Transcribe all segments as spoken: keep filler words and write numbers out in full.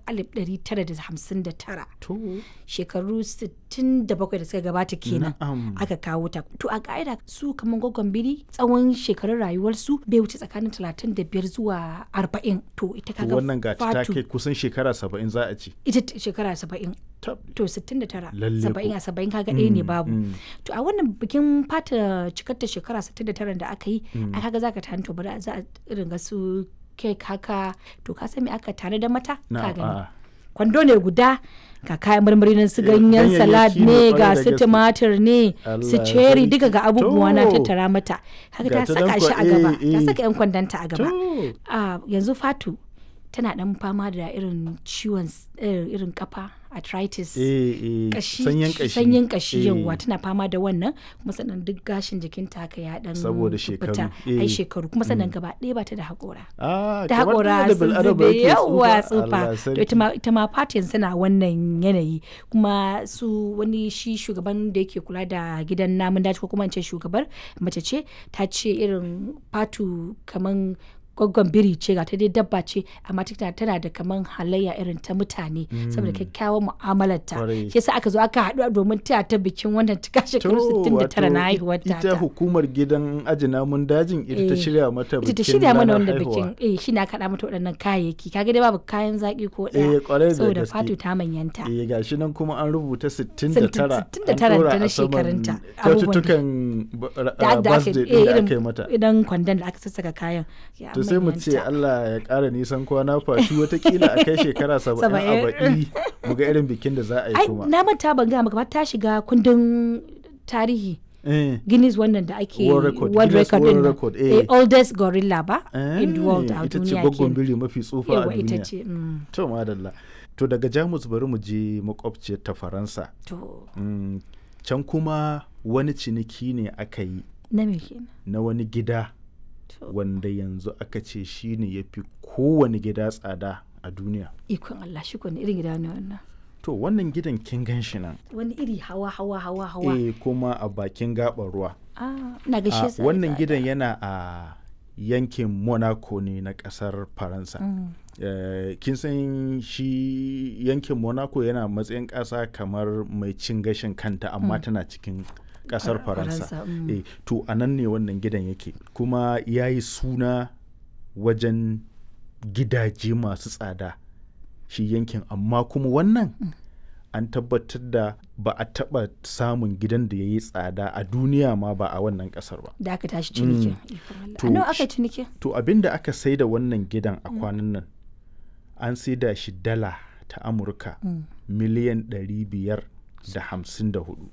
alif ɗari tara da hamsin da tara. To. Shekaru sittin da bakwai da suka gabata kenan Na'am. aka kawo ta. To a ka'ida su kamar gwaggon biri tsawon shekarun rayuwarsu bai wuce tsakanin talatin da biyar zuwa arba'in. To ita To kaga wannan gata ta fatu kai kusan shekara saba'in za a ce. ita t- shekara saba'in. Tab. To sittin da tara Lalle saba'in ko. a saba'in kaga ɗaya ne Mm, babu. mm. To a wannan bikin fata cikar ta shekara sittin da tara da aka yi a kaga za ka tani to bari za a irin ga su kek haka to ka san me aka tare da mata ka Na'am, gani. a'a. Kwando ne guda ga kayan marmari nan su Eh, ganyen ganyayyaki salad ne ne kwarai ga da su gaske. tumatir ne su Allah cherry sarki. duka ga abubuwa na To. tattara mata haka Ga ta ta nan saka shi kwa- a gaba eh, ta eh. saka yan kwandanta a gaba. To. Ah, yanzu Fatu tana dan fama da irin ciwon s- eh, irin kafa arthritis Eh, eh, kashi sanyin kashi. sanyin kashi Eh, yauwa tana fama da wannan kuma sannan duk gashin jikinta haka ya dan Saboda fita. shekaru, ai eh. shekaru kuma sannan gaba ɗaya ba ta da haƙora Ah, da kamar haƙora da sun bil'adama zube yake yawa tsufa. tsufa Allah to ita sarki. ma ita ma fatin suna wannan yanayi kuma su wani shi shugaban da yake kula da gidan namun daji ko kuma in ce shugabar mace ce ta ce irin fatu kaman gwaggon biri ce ga ta dai dabba ce amma tana tana da kaman halayya irin ta mutane saboda kyakkyawan mu'amalarta Kwarai. shi yasa aka zo aka haɗu domin taya ta bikin wannan cika shekaru To, sittin da tara na wato haihuwar ta ita hukumar gidan aji namun dajin ita ta Eh, shirya mata bikin ita ta shirya mana ranar wanda haihuwa. bikin eh shi na kaɗa mata waɗannan kayayyaki kaga dai babu kayan zaƙi ko Eh, kwarai ɗaya da saboda gaske. fatu ta manyanta Eh, gashi nan kuma an rubuta sittin da tara. sittin da tara an ɗora da na a saman shekarunta. kyaututtukan ba- ra- da da aka birthday eh, ɗin da irin aka yi mata. idan kwandon da aka sassaka kayan ya To sai mu ce manyanta. Allah ya ƙara nisan kwana fashi watakila a kai shekara saba'in a Saba'in. baɗi mu ga irin bikin da za a yi ai kuma. na manta ban gaya maka ba ta shiga kundin tarihi Eh, Guinness wannan da ake World record, world Guinness record World din nan. record, eh. Eh, oldest gorilla ba eh, in the world a ita ce duniya gwaggon kenan. biri mafi tsufa a Yawa ita duniya. ce mm, To madalla. To daga Jamus bari mu je makwabciyar ta Faransa. to Mm, can kuma wani ciniki ne aka yi na me kenan na wani gida to wanda yanzu aka ce shi ne ya fi kowane gida tsada a duniya. ikon Allah shi ko ne irin gida ne wannan To wannan gidan kin gan shi nan. wani iri hawa hawa hawa hawa Eh, kuma a bakin gaɓar ruwa. ah ina A, gaishe sa wannan gidan yana a yankin Monaco ne na ƙasar Faransa. Eh, kin san shi yankin Monaco yana matsayin ƙasa kamar mai cin gashin kanta amma tana cikin ƙasar Far- Faransa. Faransa, mm. Eh, to a nan ne wannan gidan yake kuma ya yi suna wajen gidaje masu tsada shi yankin amma kuma wannan an tabbatar da ba a taɓa samun gidan da ya yi tsada a duniya ma ba a wannan ƙasar ba. da aka tashi cinikin ikon Allah To, a nawa aka shi- yi cinikin To abin da aka sai da wannan gidan a kwanan nan an sai da shi dala ta Amurka miliyan ɗari biyar da hamsin da hudu.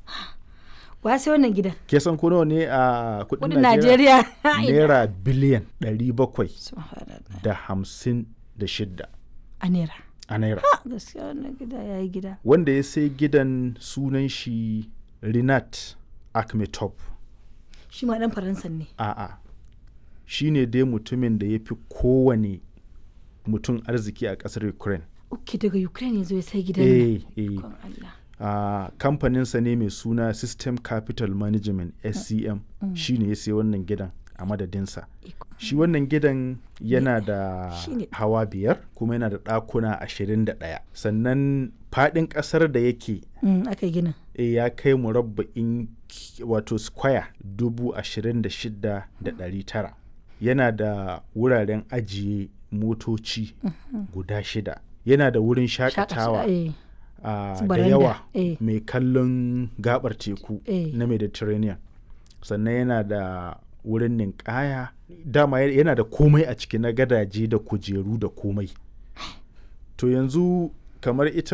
wa sai wannan gidan Ke san ko nawa ne a kudin kudin Najeriya? Najeriya Naira biliyan ɗari bakwai Subhanallah. da hamsin da shidda a naira a naira. ha gaskiya wannan gida ya yi gida Wanda ya sai gidan sunan shi Rinat Akhmetov. shi ma dan faransa ne A'a, shi ne dai mutumin da ya fi kowane mutum arziki a ƙasar Ukraine. uke daga Ukraine yanzu ya sai gidan nan Eh, eh. ikon Allah a kamfaninsa ne mai suna System Capital Management S C M shi ne ya sai wannan gidan a madadinsa. Ikon- Shi wannan gidan yana da Shi ne. hawa biyar kuma yana da ɗakuna ashirin da ɗaya. Sannan faɗin ƙasar da yake Mm, aka yi ginin e, ya kai murabba'in ki- wato square dubu ashirin da shida da ɗari tara. Yana da wuraren ajiye motoci guda shida. Yana da wurin shakatawa eh a Su da baranda, yawa eh. mai kallon gabar teku Eh. na Mediterranean. Sannan yana da wurin ninkaya dama ya- yana da komai a ciki na gadaje da kujeru da komai. To yanzu kamar ita